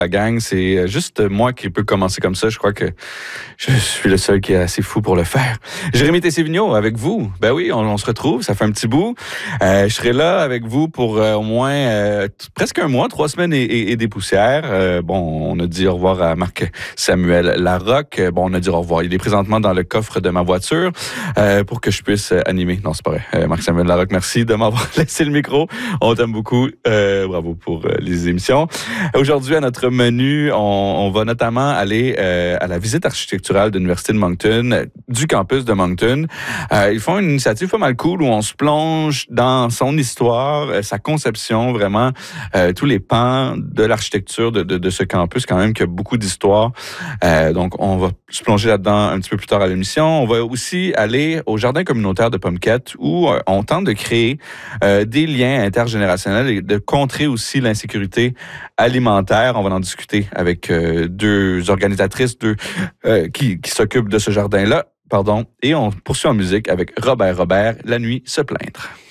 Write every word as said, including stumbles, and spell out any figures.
la gang, c'est juste moi qui peux commencer comme ça. Je crois que je suis le seul qui est assez fou pour le faire. Jérémy Tessé-Vigneault, avec vous. Ben oui, on, on se retrouve, ça fait un petit bout. Euh, je serai là avec vous pour euh, au moins euh, t- presque un mois, trois semaines et, et, et des poussières. Euh, bon, on a dit au revoir à Marc-Samuel Larocque. Bon, on a dit au revoir. Il est présentement dans le coffre de ma voiture euh, pour que je puisse animer. Non, c'est pas vrai. Euh, Marc-Samuel Larocque, merci de m'avoir laissé le micro. On t'aime beaucoup. Euh, bravo pour euh, les émissions. Aujourd'hui, à notre menu, on, on va notamment aller euh, à la visite architecturale de l'Université de Moncton, du campus de Moncton. Euh, ils font une initiative pas mal cool où on se plonge dans son histoire, euh, sa conception, vraiment, euh, tous les pans de l'architecture de, de, de ce campus, quand même, qui a beaucoup d'histoire. Euh, donc, on va se plonger là-dedans un petit peu plus tard à l'émission. On va aussi aller au jardin communautaire de Pomquette où euh, on tente de créer euh, des liens intergénérationnels et de contrer aussi l'insécurité alimentaire. On va en discuter avec euh, deux organisatrices deux, euh, qui, qui s'occupent de ce jardin-là. Pardon. Et on poursuit en musique avec Robert Robert, La nuit se plaindre.